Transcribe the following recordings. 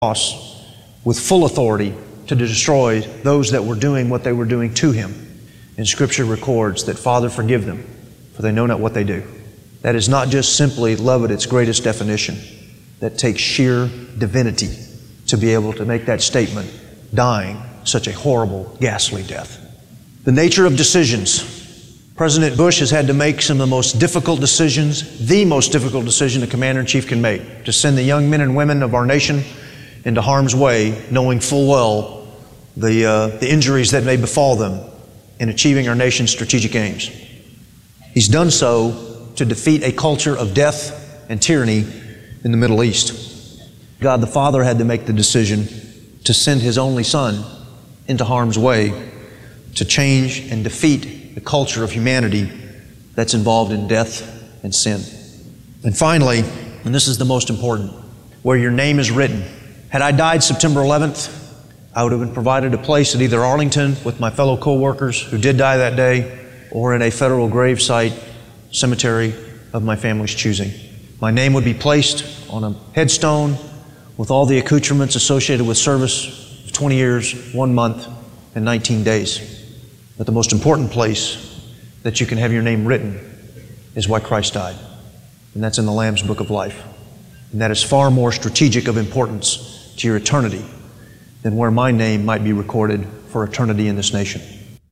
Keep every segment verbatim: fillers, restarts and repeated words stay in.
cross with full authority to destroy those that were doing what they were doing to him. And Scripture records that, Father, forgive them, for they know not what they do. That is not just simply love at its greatest definition. That takes sheer divinity to be able to make that statement, dying such a horrible, ghastly death. The nature of decisions. President Bush has had to make some of the most difficult decisions, the most difficult decision a Commander-in-Chief can make, to send the young men and women of our nation into harm's way, knowing full well the, uh, the injuries that may befall them in achieving our nation's strategic aims. He's done so to defeat a culture of death and tyranny in the Middle East. God the Father had to make the decision to send His only Son into harm's way to change and defeat the culture of humanity that's involved in death and sin. And finally, and this is the most important, where your name is written. Had I died September eleventh, I would have been provided a place at either Arlington with my fellow co-workers who did die that day, or in a federal gravesite cemetery of my family's choosing. My name would be placed on a headstone with all the accoutrements associated with service of twenty years, one month, and nineteen days. But the most important place that you can have your name written is why Christ died. And that's in the Lamb's Book of Life. And that is far more strategic of importance to your eternity than where my name might be recorded for eternity in this nation.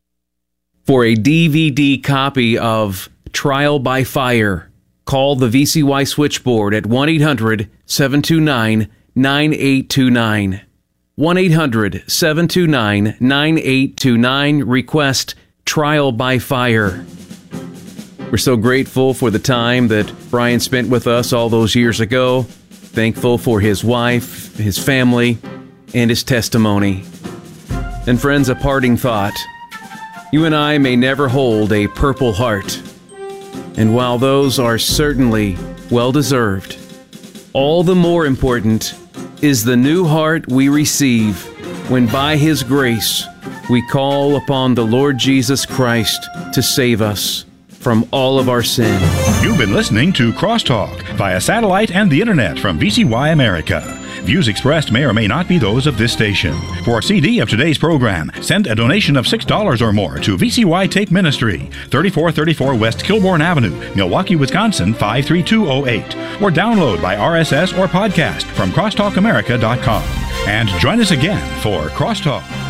For a D V D copy of Trial by Fire, call the V C Y switchboard at one eight hundred, seven two nine, nine eight two nine. one eight hundred, seven two nine, nine eight two nine. Request Trial by Fire. We're so grateful for the time that Brian spent with us all those years ago. Thankful for his wife, his family, and his testimony. And friends, a parting thought. You and I may never hold a Purple Heart. And while those are certainly well-deserved, all the more important is the new heart we receive when by His grace we call upon the Lord Jesus Christ to save us from all of our sin. You've been listening to Crosstalk via satellite and the internet from V C Y America. Views expressed may or may not be those of this station. For a C D of today's program, send a donation of six dollars or more to V C Y Tape Ministry, thirty-four thirty-four West Kilbourne Avenue, Milwaukee, Wisconsin, five three two zero eight. Or download by R S S or podcast from crosstalk america dot com. And join us again for Crosstalk.